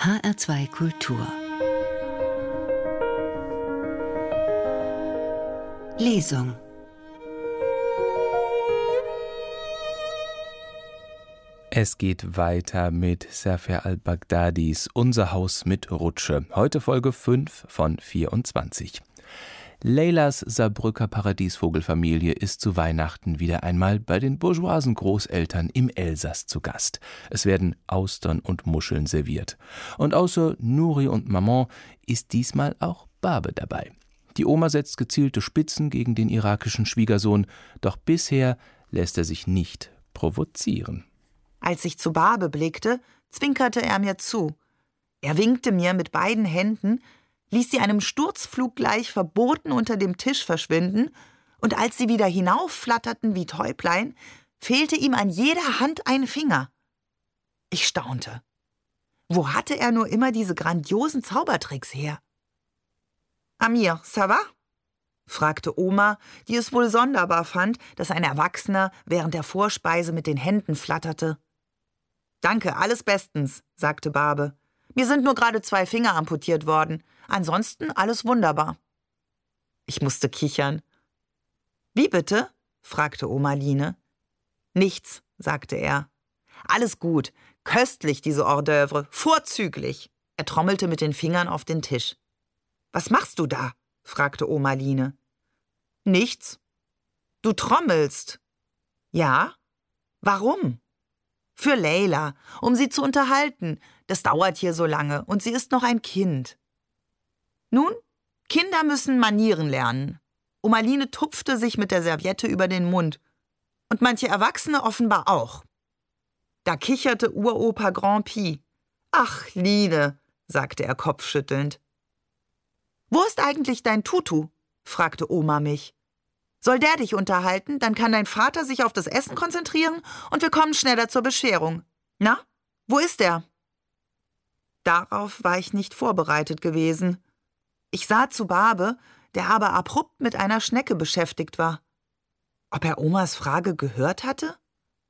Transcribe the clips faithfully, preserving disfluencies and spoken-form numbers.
H R zwei Kultur. Lesung. Es geht weiter mit Safer al-Baghdadis Unser Haus mit Rutsche. Heute Folge fünf von vierundzwanzig. Leylas Saarbrücker Paradiesvogelfamilie ist zu Weihnachten wieder einmal bei den bourgeoisen Großeltern im Elsass zu Gast. Es werden Austern und Muscheln serviert. Und außer Nuri und Maman ist diesmal auch Babe dabei. Die Oma setzt gezielte Spitzen gegen den irakischen Schwiegersohn, doch bisher lässt er sich nicht provozieren. Als ich zu Babe blickte, zwinkerte er mir zu. Er winkte mir mit beiden Händen, ließ sie einem Sturzflug gleich verboten unter dem Tisch verschwinden, und als sie wieder hinaufflatterten wie Täublein, fehlte ihm an jeder Hand ein Finger. Ich staunte. Wo hatte er nur immer diese grandiosen Zaubertricks her? »Amir, ça va?« fragte Oma, die es wohl sonderbar fand, dass ein Erwachsener während der Vorspeise mit den Händen flatterte. »Danke, alles bestens«, sagte Babe. »Mir sind nur gerade zwei Finger amputiert worden. Ansonsten alles wunderbar.« Ich musste kichern. »Wie bitte?« fragte Oma Line. »Nichts«, sagte er. »Alles gut. Köstlich, diese Hors d'oeuvre. Vorzüglich.« Er trommelte mit den Fingern auf den Tisch. »Was machst du da?« fragte Oma Line. »Nichts.« »Du trommelst.« »Ja.« »Warum?« »Für Leyla, um sie zu unterhalten. Das dauert hier so lange und sie ist noch ein Kind.« Nun, Kinder müssen Manieren lernen. Oma Line tupfte sich mit der Serviette über den Mund. Und manche Erwachsene offenbar auch. Da kicherte Uropa Grand Pi. »Ach, Line«, sagte er kopfschüttelnd. »Wo ist eigentlich dein Tutu?« fragte Oma mich. »Soll der dich unterhalten? Dann kann dein Vater sich auf das Essen konzentrieren und wir kommen schneller zur Bescherung. Na, wo ist er?« Darauf war ich nicht vorbereitet gewesen. Ich sah zu Babe, der aber abrupt mit einer Schnecke beschäftigt war. Ob er Omas Frage gehört hatte?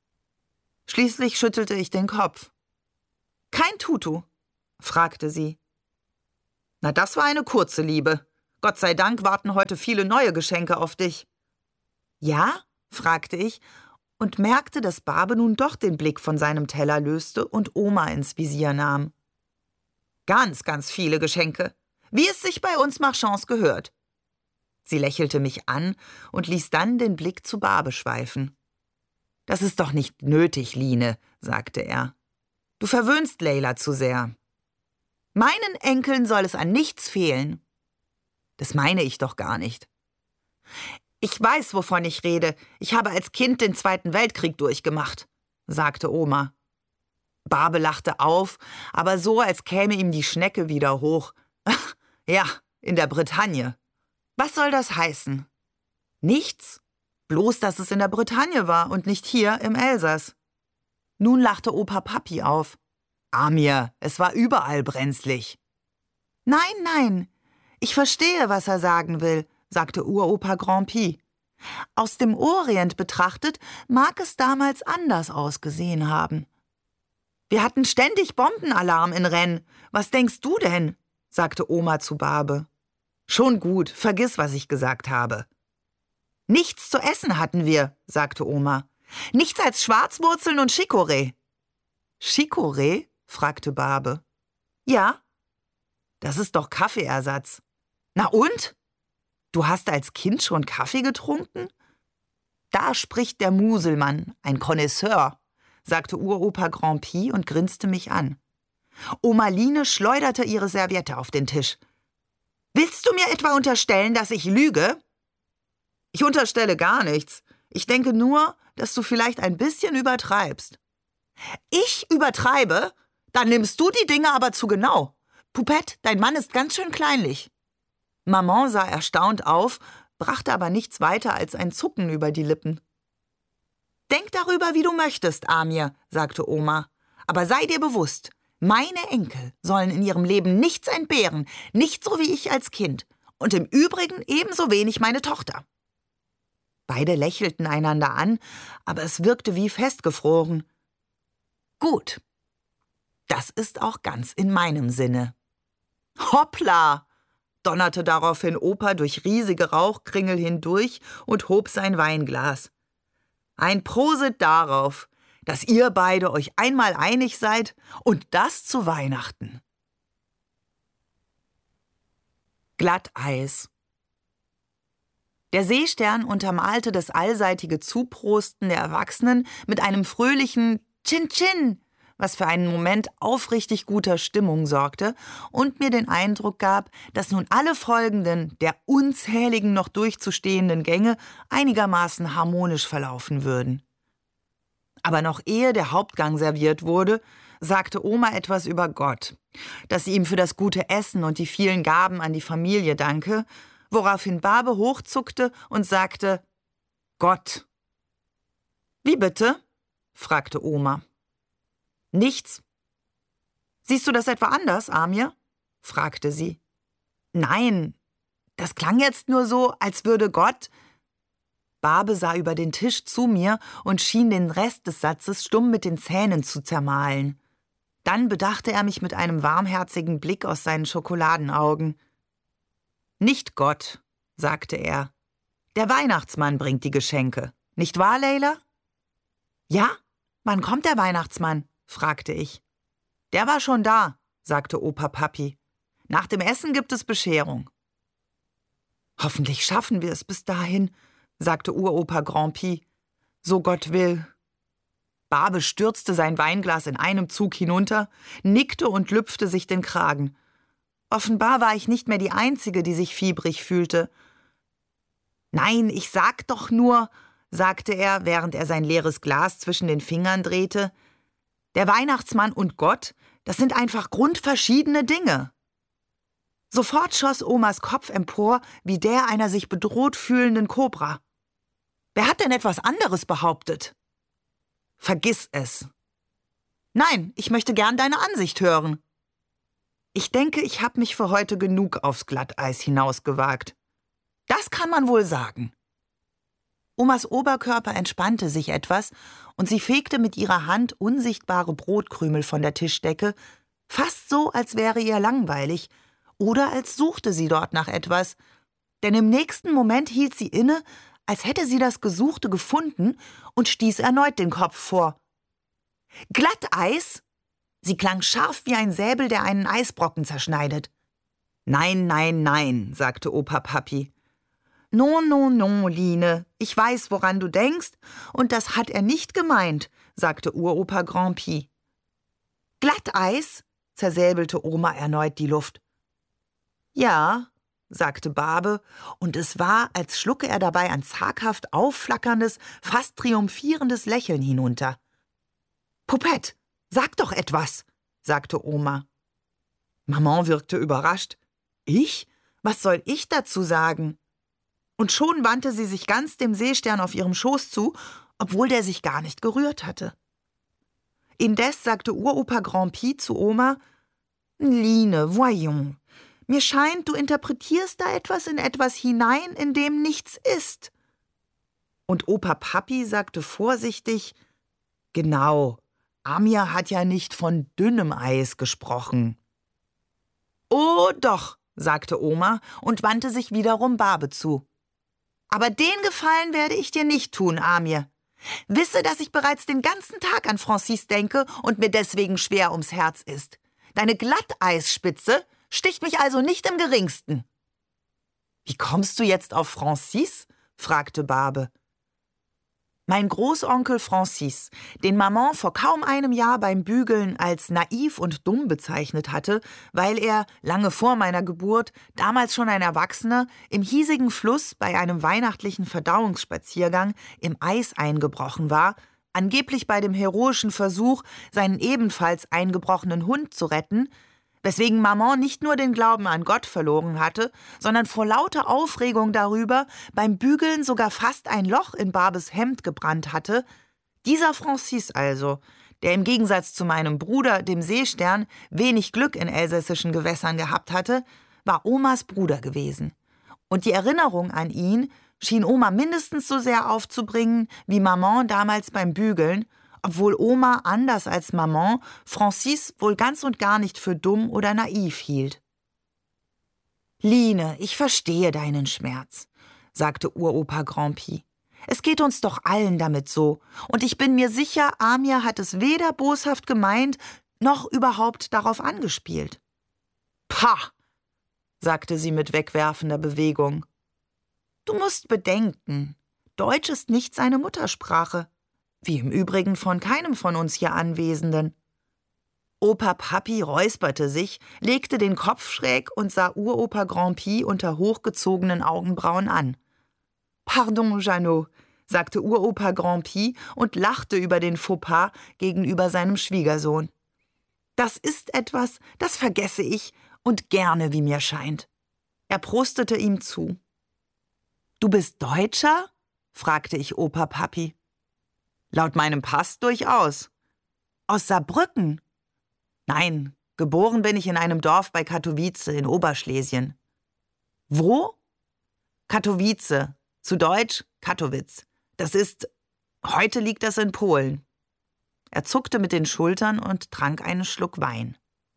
Schließlich schüttelte ich den Kopf. »Kein Tutu?« fragte sie. »Na, das war eine kurze Liebe. Gott sei Dank warten heute viele neue Geschenke auf dich.« »Ja?« fragte ich und merkte, dass Babe nun doch den Blick von seinem Teller löste und Oma ins Visier nahm. »Ganz, ganz viele Geschenke, wie es sich bei uns Marchands gehört.« Sie lächelte mich an und ließ dann den Blick zu Babe schweifen. »Das ist doch nicht nötig, Line«, sagte er. »Du verwöhnst Leyla zu sehr. Meinen Enkeln soll es an nichts fehlen.« »Das meine ich doch gar nicht.« »Ich weiß, wovon ich rede. Ich habe als Kind den Zweiten Weltkrieg durchgemacht«, sagte Oma. Babe lachte auf, aber so, als käme ihm die Schnecke wieder hoch. »Ach, ja, in der Bretagne.« »Was soll das heißen?« »Nichts. Bloß, dass es in der Bretagne war und nicht hier im Elsass.« Nun lachte Opa Papi auf. »Amir, es war überall brenzlig.« »Nein, nein, ich verstehe, was er sagen will«, sagte Uropa Grand Pi. »Aus dem Orient betrachtet mag es damals anders ausgesehen haben.« »Wir hatten ständig Bombenalarm in Rennes. Was denkst du denn?« sagte Oma zu Babe. »Schon gut, vergiss, was ich gesagt habe.« »Nichts zu essen hatten wir«, sagte Oma. »Nichts als Schwarzwurzeln und Chicorée.« »Chicorée?« fragte Babe. »Ja.« »Das ist doch Kaffeeersatz.« »Na und? Du hast als Kind schon Kaffee getrunken?« »Da spricht der Muselmann, ein Connoisseur«, sagte Uropa Grand Pi und grinste mich an. Oma Line schleuderte ihre Serviette auf den Tisch. »Willst du mir etwa unterstellen, dass ich lüge?« »Ich unterstelle gar nichts. Ich denke nur, dass du vielleicht ein bisschen übertreibst.« »Ich übertreibe? Dann nimmst du die Dinge aber zu genau. Poupette, dein Mann ist ganz schön kleinlich.« Maman sah erstaunt auf, brachte aber nichts weiter als ein Zucken über die Lippen. »Denk darüber, wie du möchtest, Amir«, sagte Oma. »Aber sei dir bewusst, meine Enkel sollen in ihrem Leben nichts entbehren, nicht so wie ich als Kind. Und im Übrigen ebenso wenig meine Tochter.« Beide lächelten einander an, aber es wirkte wie festgefroren. »Gut. Das ist auch ganz in meinem Sinne. Hoppla! Donnerte daraufhin Opa durch riesige Rauchkringel hindurch und hob sein Weinglas. Ein Prosit darauf, dass ihr beide euch einmal einig seid und das zu Weihnachten. Glatteis. Der Seestern untermalte das allseitige Zuprosten der Erwachsenen mit einem fröhlichen Chin-Chin, was für einen Moment aufrichtig guter Stimmung sorgte und mir den Eindruck gab, dass nun alle folgenden, der unzähligen noch durchzustehenden Gänge einigermaßen harmonisch verlaufen würden. Aber noch ehe der Hauptgang serviert wurde, sagte Oma etwas über Gott, dass sie ihm für das gute Essen und die vielen Gaben an die Familie danke, woraufhin Barbe hochzuckte und sagte, Gott. Wie bitte? Fragte Oma. Nichts. Siehst du das etwa anders, Amir? Fragte sie. Nein, das klang jetzt nur so, als würde Gott... Barbe sah über den Tisch zu mir und schien den Rest des Satzes stumm mit den Zähnen zu zermahlen. Dann bedachte er mich mit einem warmherzigen Blick aus seinen Schokoladenaugen. Nicht Gott, sagte er. Der Weihnachtsmann bringt die Geschenke. Nicht wahr, Leila? Ja, wann kommt der Weihnachtsmann? Fragte ich. Der war schon da, sagte Opa Papi. Nach dem Essen gibt es Bescherung. Hoffentlich schaffen wir es bis dahin, sagte Uropa Grand-Pi. So Gott will. Barbe stürzte sein Weinglas in einem Zug hinunter, nickte und lüpfte sich den Kragen. Offenbar war ich nicht mehr die Einzige, die sich fiebrig fühlte. »Nein, ich sag doch nur«, sagte er, während er sein leeres Glas zwischen den Fingern drehte, »der Weihnachtsmann und Gott, das sind einfach grundverschiedene Dinge.« Sofort schoss Omas Kopf empor, wie der einer sich bedroht fühlenden Kobra. »Wer hat denn etwas anderes behauptet?« »Vergiss es.« »Nein, ich möchte gern deine Ansicht hören.« »Ich denke, ich habe mich für heute genug aufs Glatteis hinausgewagt.« »Das kann man wohl sagen.« Omas Oberkörper entspannte sich etwas und sie fegte mit ihrer Hand unsichtbare Brotkrümel von der Tischdecke, fast so, als wäre ihr langweilig oder als suchte sie dort nach etwas, denn im nächsten Moment hielt sie inne, als hätte sie das Gesuchte gefunden und stieß erneut den Kopf vor. »Glatteis?« Sie klang scharf wie ein Säbel, der einen Eisbrocken zerschneidet. »Nein, nein, nein«, sagte Opa Papi. »Non, non, non, Line, ich weiß, woran du denkst, und das hat er nicht gemeint«, sagte Uropa Grand-Pi. »Glatteis?«, zersäbelte Oma erneut die Luft. »Ja«, sagte Barbe, und es war, als schlucke er dabei ein zaghaft aufflackerndes, fast triumphierendes Lächeln hinunter. »Poupette, sag doch etwas«, sagte Oma. Maman wirkte überrascht. »Ich? Was soll ich dazu sagen?« Und schon wandte sie sich ganz dem Seestern auf ihrem Schoß zu, obwohl der sich gar nicht gerührt hatte. Indes sagte Uropa Grand-Pi zu Oma, »Line, voyons, mir scheint, du interpretierst da etwas in etwas hinein, in dem nichts ist.« Und Opa Papi sagte vorsichtig, »Genau, Amir hat ja nicht von dünnem Eis gesprochen.« »Oh doch«, sagte Oma und wandte sich wiederum Barbe zu. »Aber den Gefallen werde ich dir nicht tun, Amir. Wisse, dass ich bereits den ganzen Tag an Francis denke und mir deswegen schwer ums Herz ist. Deine Glatteisspitze sticht mich also nicht im geringsten.« »Wie kommst du jetzt auf Francis?« fragte Barbe. Mein Großonkel Francis, den Maman vor kaum einem Jahr beim Bügeln als naiv und dumm bezeichnet hatte, weil er, lange vor meiner Geburt, damals schon ein Erwachsener, im hiesigen Fluss bei einem weihnachtlichen Verdauungsspaziergang im Eis eingebrochen war, angeblich bei dem heroischen Versuch, seinen ebenfalls eingebrochenen Hund zu retten, weswegen Maman nicht nur den Glauben an Gott verloren hatte, sondern vor lauter Aufregung darüber beim Bügeln sogar fast ein Loch in Barbes Hemd gebrannt hatte, dieser Francis also, der im Gegensatz zu meinem Bruder, dem Seestern, wenig Glück in elsässischen Gewässern gehabt hatte, war Omas Bruder gewesen. Und die Erinnerung an ihn schien Oma mindestens so sehr aufzubringen wie Maman damals beim Bügeln, obwohl Oma anders als Maman Francis wohl ganz und gar nicht für dumm oder naiv hielt. »Line, ich verstehe deinen Schmerz«, sagte Uropa Grandpi. »Es geht uns doch allen damit so, und ich bin mir sicher, Amir hat es weder boshaft gemeint, noch überhaupt darauf angespielt.« »Pah«, sagte sie mit wegwerfender Bewegung. »Du musst bedenken, Deutsch ist nicht seine Muttersprache, wie im Übrigen von keinem von uns hier Anwesenden.« Opa Papi räusperte sich, legte den Kopf schräg und sah Uropa Grandpi unter hochgezogenen Augenbrauen an. »Pardon, Jeannot«, sagte Uropa Grandpi und lachte über den Fauxpas gegenüber seinem Schwiegersohn. »Das ist etwas, das vergesse ich und gerne, wie mir scheint.« Er prostete ihm zu. »Du bist Deutscher?« fragte ich Opa Papi. »Laut meinem Pass durchaus.« »Aus Saarbrücken?« »Nein, geboren bin ich in einem Dorf bei Katowice in Oberschlesien.« »Wo?« »Katowice, zu Deutsch Kattowitz. Das ist, heute liegt das in Polen.« Er zuckte mit den Schultern und trank einen Schluck Wein.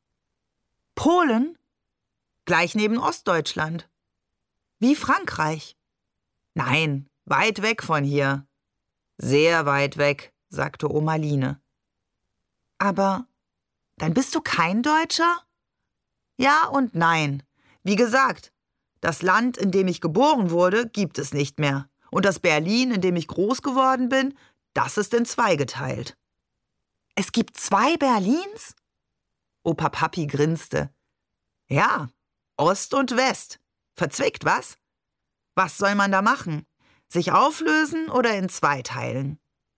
»Polen? Gleich neben Ostdeutschland. Wie Frankreich?« »Nein, weit weg von hier.« »Sehr weit weg«, sagte Oma Line. »Aber dann bist du kein Deutscher?« »Ja und nein. Wie gesagt, das Land, in dem ich geboren wurde, gibt es nicht mehr. Und das Berlin, in dem ich groß geworden bin, das ist in zwei geteilt.« »Es gibt zwei Berlins?« Opa Papi grinste. »Ja, Ost und West. Verzwickt, was? Was soll man da machen? Sich auflösen oder in zwei teilen?«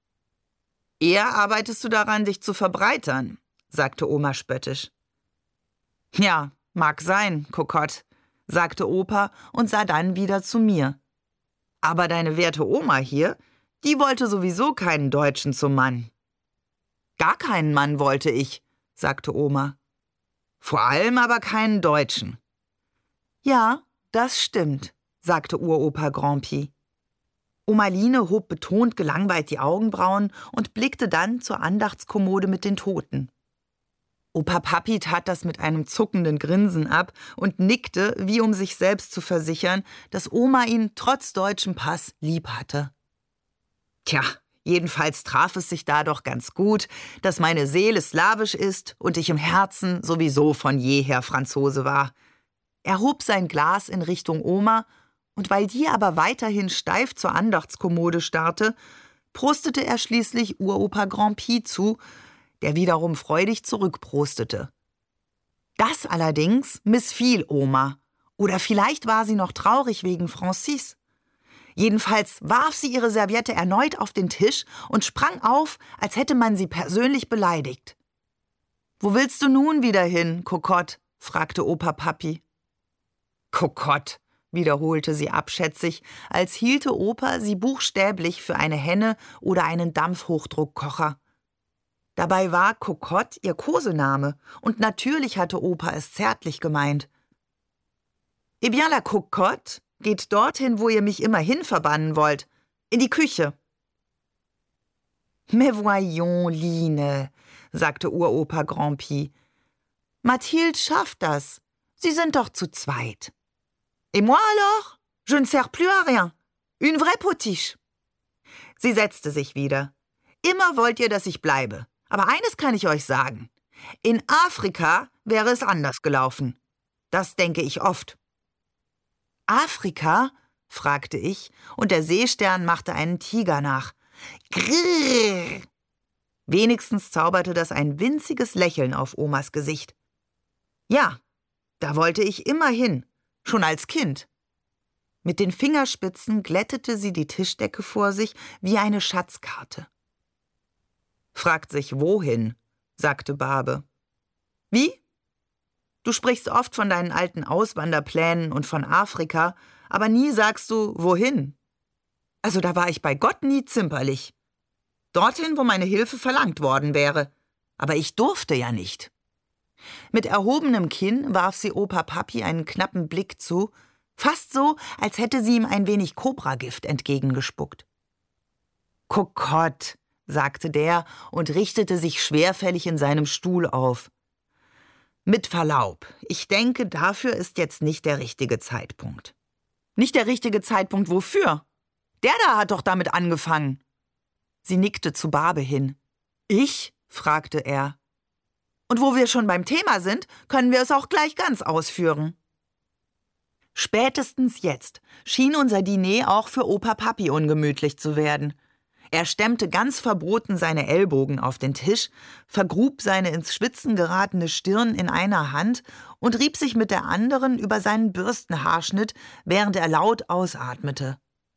»Eher arbeitest du daran, dich zu verbreitern«, sagte Oma spöttisch. »Ja, mag sein, Kokott«, sagte Opa und sah dann wieder zu mir. »Aber deine werte Oma hier, die wollte sowieso keinen Deutschen zum Mann.« »Gar keinen Mann wollte ich«, sagte Oma. »Vor allem aber keinen Deutschen.« »Ja, das stimmt«, sagte Uropa Grandpi. Oma Line hob betont gelangweilt die Augenbrauen und blickte dann zur Andachtskommode mit den Toten. Opa Papi tat das mit einem zuckenden Grinsen ab und nickte, wie um sich selbst zu versichern, dass Oma ihn trotz deutschem Pass lieb hatte. Tja, jedenfalls traf es sich da doch ganz gut, dass meine Seele slawisch ist und ich im Herzen sowieso von jeher Franzose war. Er hob sein Glas in Richtung Oma, und weil die aber weiterhin steif zur Andachtskommode starrte, prostete er schließlich Uropa Grandpi zu, der wiederum freudig zurückprostete. Das allerdings missfiel Oma, oder vielleicht war sie noch traurig wegen Francis. Jedenfalls warf sie ihre Serviette erneut auf den Tisch und sprang auf, als hätte man sie persönlich beleidigt. »Wo willst du nun wieder hin, Kokott?« fragte Opa Papi. »Kokott«, wiederholte sie abschätzig, als hielte Opa sie buchstäblich für eine Henne oder einen Dampfhochdruckkocher. Dabei war Kokott ihr Kosename, und natürlich hatte Opa es zärtlich gemeint. »Eh bien, la Cocotte geht dorthin, wo ihr mich immerhin verbannen wollt, in die Küche.« »Mais voyons, Line«, sagte Uropa Grandpi. »Mathilde schafft das. Sie sind doch zu zweit.« »Et moi alors? Je ne sers plus à rien. Une vraie potiche.« Sie setzte sich wieder. »Immer wollt ihr, dass ich bleibe. Aber eines kann ich euch sagen. In Afrika wäre es anders gelaufen. Das denke ich oft.« »Afrika?« fragte ich, und der Seestern machte einen Tiger nach. »Grrrr!« Wenigstens zauberte das ein winziges Lächeln auf Omas Gesicht. »Ja, da wollte ich immer hin, schon als Kind.« Mit den Fingerspitzen glättete sie die Tischdecke vor sich wie eine Schatzkarte. »Fragt sich, wohin«, sagte Barbe. »Wie? Du sprichst oft von deinen alten Auswanderplänen und von Afrika, aber nie sagst du, wohin. Also da war ich bei Gott nie zimperlich. Dorthin, wo meine Hilfe verlangt worden wäre. Aber ich durfte ja nicht.« Mit erhobenem Kinn warf sie Opa Papi einen knappen Blick zu, fast so, als hätte sie ihm ein wenig Kobragift entgegengespuckt. »Kokott«, sagte der und richtete sich schwerfällig in seinem Stuhl auf. »Mit Verlaub, ich denke, dafür ist jetzt nicht der richtige Zeitpunkt.« »Nicht der richtige Zeitpunkt wofür? Der da hat doch damit angefangen.« Sie nickte zu Barbe hin. »Ich?« fragte er. »Und wo wir schon beim Thema sind, können wir es auch gleich ganz ausführen.« Spätestens jetzt schien unser Diner auch für Opa Papi ungemütlich zu werden. Er stemmte ganz verboten seine Ellbogen auf den Tisch, vergrub seine ins Schwitzen geratene Stirn in einer Hand und rieb sich mit der anderen über seinen Bürstenhaarschnitt, während er laut ausatmete.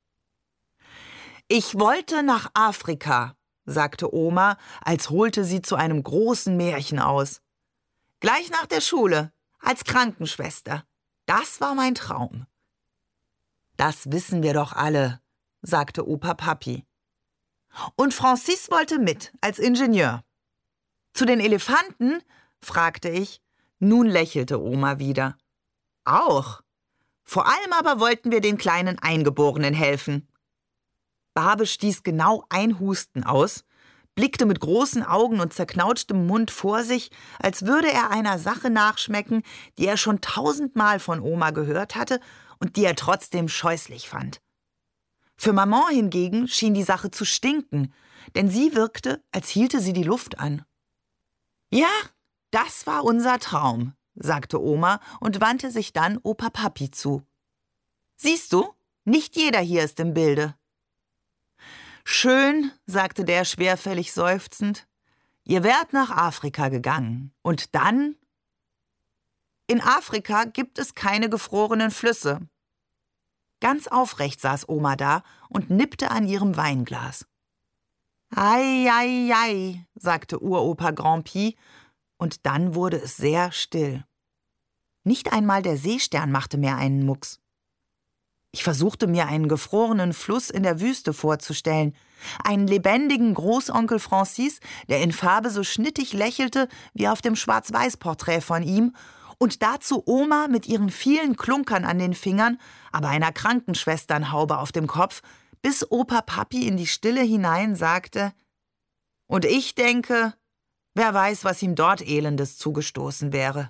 »Ich wollte nach Afrika«, sagte Oma, als holte sie zu einem großen Märchen aus. »Gleich nach der Schule, als Krankenschwester. Das war mein Traum.« »Das wissen wir doch alle«, sagte Opa Papi. »Und Francis wollte mit, als Ingenieur.« »Zu den Elefanten?« fragte ich. Nun lächelte Oma wieder. »Auch. Vor allem aber wollten wir den kleinen Eingeborenen helfen.« Barbe stieß genau ein Husten aus, blickte mit großen Augen und zerknautschtem Mund vor sich, als würde er einer Sache nachschmecken, die er schon tausendmal von Oma gehört hatte und die er trotzdem scheußlich fand. Für Maman hingegen schien die Sache zu stinken, denn sie wirkte, als hielte sie die Luft an. »Ja, das war unser Traum«, sagte Oma und wandte sich dann Opa Papi zu. »Siehst du, nicht jeder hier ist im Bilde.« »Schön«, sagte der schwerfällig seufzend, »ihr wärt nach Afrika gegangen. Und dann?« »In Afrika gibt es keine gefrorenen Flüsse.« Ganz aufrecht saß Oma da und nippte an ihrem Weinglas. »Ei, ei, ei«, sagte Uropa Grand-Pi, und dann wurde es sehr still. Nicht einmal der Seestern machte mehr einen Mucks. Ich versuchte mir einen gefrorenen Fluss in der Wüste vorzustellen, einen lebendigen Großonkel Francis, der in Farbe so schnittig lächelte wie auf dem Schwarz-Weiß-Porträt von ihm, und dazu Oma mit ihren vielen Klunkern an den Fingern, aber einer Krankenschwesternhaube auf dem Kopf, bis Opa Papi in die Stille hinein sagte: »Und ich denke, wer weiß, was ihm dort Elendes zugestoßen wäre.«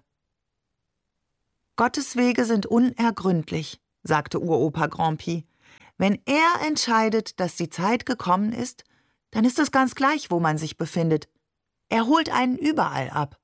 »Gottes Wege sind unergründlich«, sagte Uropa Grand-Pi. »Wenn er entscheidet, dass die Zeit gekommen ist, dann ist es ganz gleich, wo man sich befindet. Er holt einen überall ab.«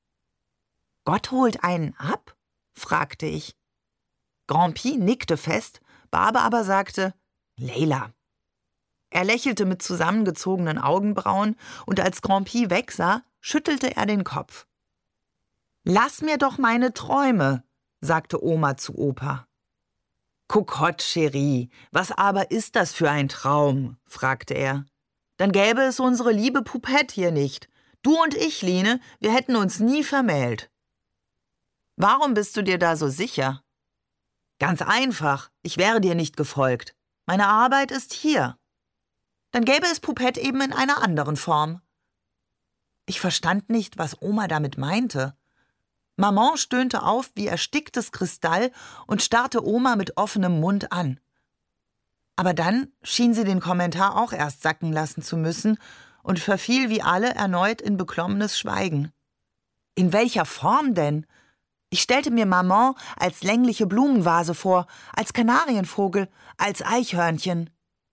»Gott holt einen ab?« fragte ich. Grand-Pi nickte fest, Barbe aber sagte: »Leila.« Er lächelte mit zusammengezogenen Augenbrauen, und als Grand-Pi wegsah, schüttelte er den Kopf. »Lass mir doch meine Träume«, sagte Oma zu Opa. »Kokott, Chérie, was aber ist das für ein Traum?« fragte er. »Dann gäbe es unsere liebe Poupette hier nicht. Du und ich, Line, wir hätten uns nie vermählt.« »Warum bist du dir da so sicher?« »Ganz einfach, ich wäre dir nicht gefolgt. Meine Arbeit ist hier.« »Dann gäbe es Poupette eben in einer anderen Form.« Ich verstand nicht, was Oma damit meinte. Maman stöhnte auf wie ersticktes Kristall und starrte Oma mit offenem Mund an. Aber dann schien sie den Kommentar auch erst sacken lassen zu müssen und verfiel wie alle erneut in beklommenes Schweigen. In welcher Form denn? Ich stellte mir Maman als längliche Blumenvase vor, als Kanarienvogel, als Eichhörnchen.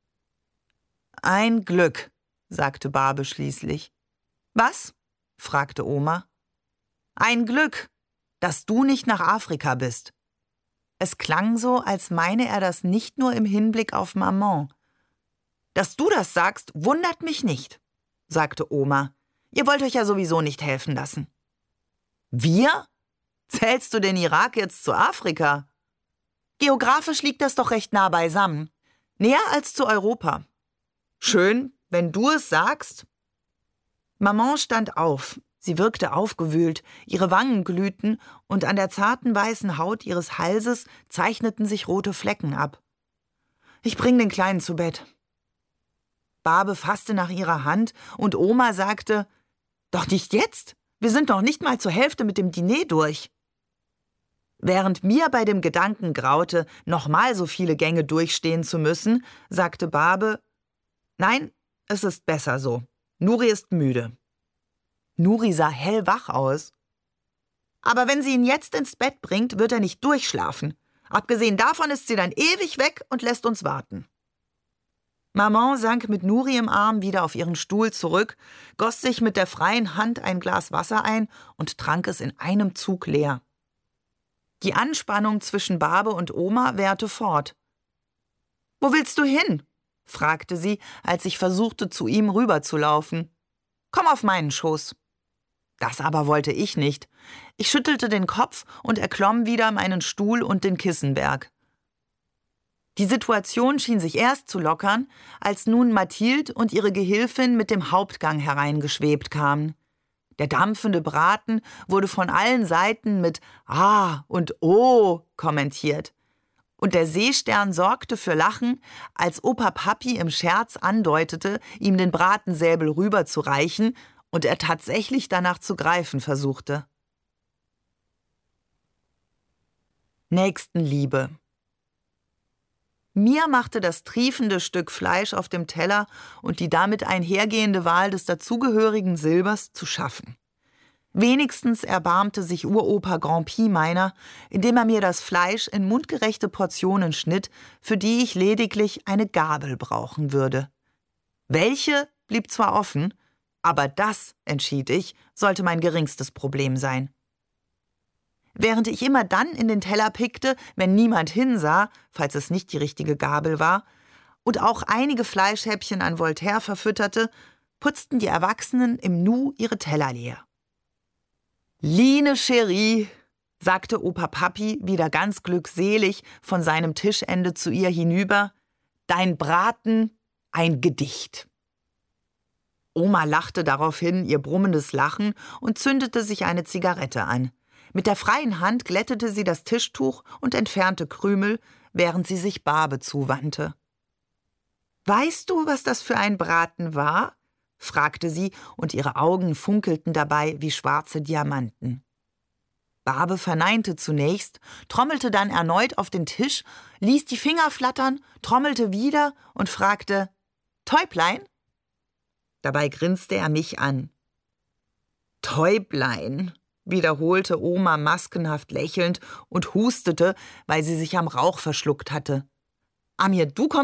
»Ein Glück«, sagte Barbe schließlich. »Was?« fragte Oma. »Ein Glück, dass du nicht nach Afrika bist.« Es klang so, als meine er das nicht nur im Hinblick auf Maman. »Dass du das sagst, wundert mich nicht«, sagte Oma. »Ihr wollt euch ja sowieso nicht helfen lassen.« »Wir? Zählst du den Irak jetzt zu Afrika?« »Geografisch liegt das doch recht nah beisammen. Näher als zu Europa.« »Schön, wenn du es sagst.« Maman stand auf. Sie wirkte aufgewühlt, ihre Wangen glühten und an der zarten weißen Haut ihres Halses zeichneten sich rote Flecken ab. »Ich bring den Kleinen zu Bett.« Barbe fasste nach ihrer Hand und Oma sagte: »Doch nicht jetzt, wir sind noch nicht mal zur Hälfte mit dem Diner durch.« Während mir bei dem Gedanken graute, nochmal so viele Gänge durchstehen zu müssen, sagte Barbe: »Nein, es ist besser so. Nuri ist müde. Nuri sah hellwach aus. Aber wenn sie ihn jetzt ins Bett bringt, wird er nicht durchschlafen. Abgesehen davon ist sie dann ewig weg und lässt uns warten. Maman sank mit Nuri im Arm wieder auf ihren Stuhl zurück, goss sich mit der freien Hand ein Glas Wasser ein und trank es in einem Zug leer. Die Anspannung zwischen Barbe und Oma währte fort. »Wo willst du hin?« fragte sie, als ich versuchte, zu ihm rüberzulaufen. »Komm auf meinen Schoß.« Das aber wollte ich nicht. Ich schüttelte den Kopf und erklomm wieder meinen Stuhl und den Kissenberg. Die Situation schien sich erst zu lockern, als nun Mathilde und ihre Gehilfin mit dem Hauptgang hereingeschwebt kamen. Der dampfende Braten wurde von allen Seiten mit »Ah« und »Oh« kommentiert. Und der Seestern sorgte für Lachen, als Opa Papi im Scherz andeutete, ihm den Bratensäbel rüberzureichen und er tatsächlich danach zu greifen versuchte. Nächstenliebe. Mir machte das triefende Stück Fleisch auf dem Teller und die damit einhergehende Wahl des dazugehörigen Silbers zu schaffen. Wenigstens erbarmte sich Uropa Grandpi meiner, indem er mir das Fleisch in mundgerechte Portionen schnitt, für die ich lediglich eine Gabel brauchen würde. Welche blieb zwar offen, aber das, entschied ich, sollte mein geringstes Problem sein. Während ich immer dann in den Teller pickte, wenn niemand hinsah, falls es nicht die richtige Gabel war, und auch einige Fleischhäppchen an Voltaire verfütterte, putzten die Erwachsenen im Nu ihre Teller leer. »Line, Chérie«, sagte Opa Papi wieder ganz glückselig von seinem Tischende zu ihr hinüber, »dein Braten, ein Gedicht.« Oma lachte daraufhin ihr brummendes Lachen und zündete sich eine Zigarette an. Mit der freien Hand glättete sie das Tischtuch und entfernte Krümel, während sie sich Barbe zuwandte. »Weißt du, was das für ein Braten war?« fragte sie, und ihre Augen funkelten dabei wie schwarze Diamanten. Barbe verneinte zunächst, trommelte dann erneut auf den Tisch, ließ die Finger flattern, trommelte wieder und fragte, »Täublein?« Dabei grinste er mich an. »Täublein«, wiederholte Oma maskenhaft lächelnd und hustete, weil sie sich am Rauch verschluckt hatte. »Amir, du kommst